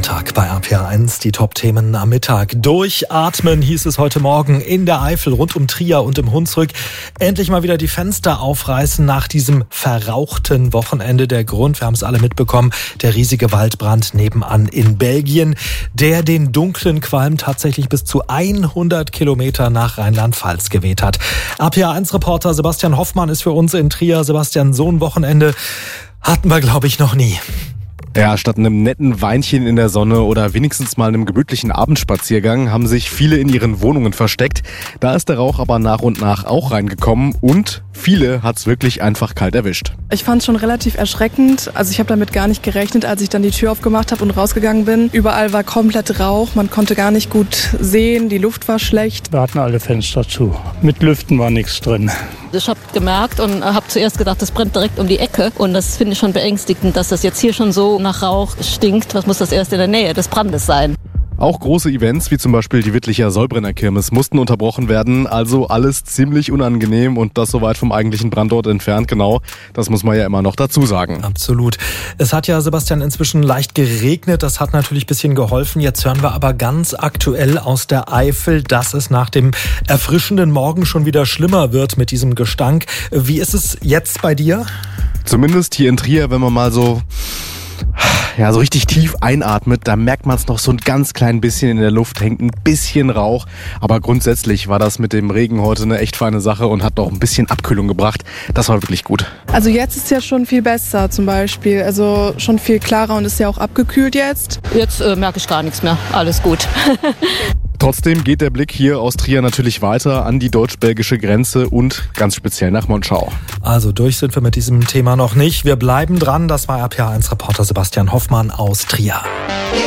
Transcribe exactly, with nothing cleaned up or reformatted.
Sonntag bei R P R eins, die Top-Themen am Mittag. Durchatmen hieß es heute Morgen in der Eifel, rund um Trier und im Hunsrück. Endlich mal wieder die Fenster aufreißen nach diesem verrauchten Wochenende. Der Grund, wir haben es alle mitbekommen, der riesige Waldbrand nebenan in Belgien, der den dunklen Qualm tatsächlich bis zu hundert Kilometer nach Rheinland-Pfalz geweht hat. R P R eins-Reporter Sebastian Hoffmann ist für uns in Trier. Sebastian, so ein Wochenende hatten wir, glaube ich, noch nie. Ja, statt einem netten Weinchen in der Sonne oder wenigstens mal einem gemütlichen Abendspaziergang haben sich viele in ihren Wohnungen versteckt. Da ist der Rauch aber nach und nach auch reingekommen und viele hat's wirklich einfach kalt erwischt. Ich fand es schon relativ erschreckend. Also ich habe damit gar nicht gerechnet, als ich dann die Tür aufgemacht habe und rausgegangen bin. Überall war komplett Rauch, man konnte gar nicht gut sehen, die Luft war schlecht. Wir hatten alle Fenster zu. Mit Lüften war nichts drin. Ich habe gemerkt und habe zuerst gedacht, das brennt direkt um die Ecke. Und das finde ich schon beängstigend, dass das jetzt hier schon so nach Rauch stinkt. Was muss das erst in der Nähe des Brandes sein? Auch große Events, wie zum Beispiel die Wittlicher Sollbrenner Kirmes, mussten unterbrochen werden. Also alles ziemlich unangenehm und das so weit vom eigentlichen Brandort entfernt. Genau, das muss man ja immer noch dazu sagen. Absolut. Es hat ja, Sebastian, inzwischen leicht geregnet. Das hat natürlich ein bisschen geholfen. Jetzt hören wir aber ganz aktuell aus der Eifel, dass es nach dem erfrischenden Morgen schon wieder schlimmer wird mit diesem Gestank. Wie ist es jetzt bei dir? Zumindest hier in Trier, wenn man mal so... Ja, so richtig tief einatmet, da merkt man es noch so ein ganz klein bisschen in der Luft, hängt ein bisschen Rauch. Aber grundsätzlich war das mit dem Regen heute eine echt feine Sache und hat doch ein bisschen Abkühlung gebracht. Das war wirklich gut. Also jetzt ist ja schon viel besser zum Beispiel, also schon viel klarer und ist ja auch abgekühlt jetzt. Jetzt äh, merke ich gar nichts mehr, alles gut. Trotzdem geht der Blick hier aus Trier natürlich weiter an die deutsch-belgische Grenze und ganz speziell nach Monschau. Also durch sind wir mit diesem Thema noch nicht. Wir bleiben dran. Das war R P R eins-Reporter Sebastian Hoffmann aus Trier.